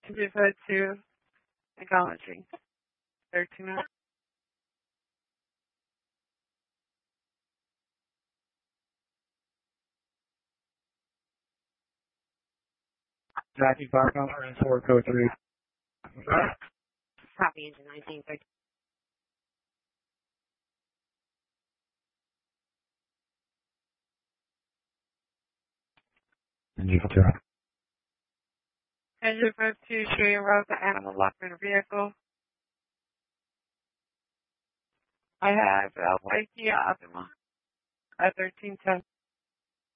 Refer to ecology. 13. Jackie Barcom, 4 code 3. Copy engine 1913. Engine 2. Engine 52, show your road, the animal locked in the vehicle. I have white Kia Optima at 1310.